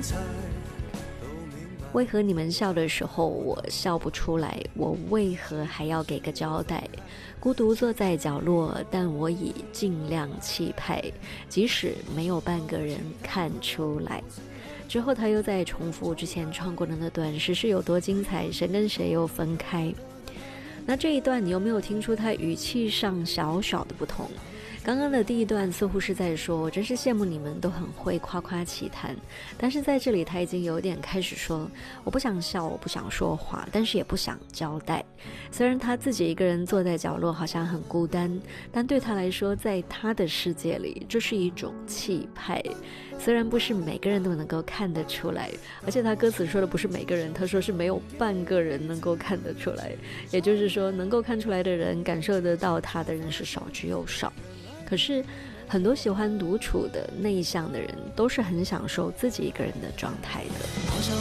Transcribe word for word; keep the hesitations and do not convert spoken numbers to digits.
为何你们笑的时候我笑不出来？我为何还要给个交代？孤独坐在角落，但我已尽量气派，即使没有半个人看出来。之后他又在重复之前唱过的那段世事有多精彩，谁跟谁又分开。那这一段你有没有听出他语气上小小的不同？刚刚的第一段似乎是在说我真是羡慕你们都很会夸夸其谈，但是在这里他已经有点开始说我不想笑，我不想说话，但是也不想交代。虽然他自己一个人坐在角落好像很孤单，但对他来说在他的世界里这是一种气派，虽然不是每个人都能够看得出来，而且他歌词说的不是每个人，他说是没有半个人能够看得出来，也就是说能够看出来的人，感受得到他的人是少之又少。可是很多喜欢独处的内向的人都是很享受自己一个人的状态的。